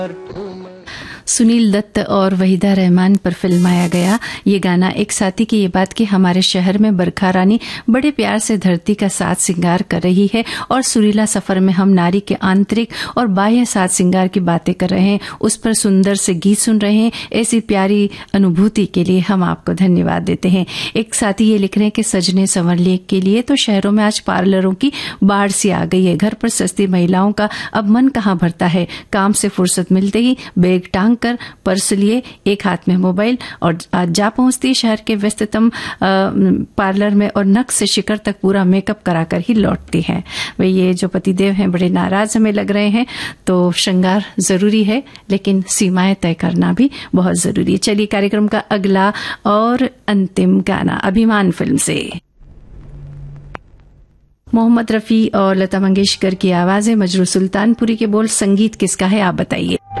सुनील दत्त और वहीदा रहमान पर फिल्माया गया ये गाना एक साथी की ये बात कि हमारे शहर में बरखा रानी बड़े प्यार से धरती का साज श्रृंगार कर रही है और सुरीला सफर में हम नारी के आंतरिक और बाह्य साज श्रृंगार की बातें कर रहे हैं, उस पर सुंदर से गीत सुन रहे हैं। ऐसी प्यारी अनुभूति के लिए हम आपको धन्यवाद देते हैं। एक साथी ये लिख रहे हैं कि सजने संवरने के लिए तो शहरों में आज पार्लरों की बाढ़ सी आ गई है। घर पर सस्ती महिलाओं का अब मन कहाँ भरता है। काम से फुर्सत मिलते ही बैग टांग कर पर्स लिए, एक हाथ में मोबाइल और जा पहुंचती शहर के व्यस्ततम पार्लर में और नक से शिखर तक पूरा मेकअप कराकर ही लौटती हैं। वे ये जो पतिदेव हैं बड़े नाराज हमें लग रहे हैं। तो श्रृंगार जरूरी है लेकिन सीमाएं तय करना भी बहुत जरूरी है। चलिए कार्यक्रम का अगला और अंतिम गाना अभिमान फिल्म से। मोहम्मद रफी और लता मंगेशकर की आवाजें, मजरू सुल्तानपुरी के बोल, संगीत किसका है आप बताइए।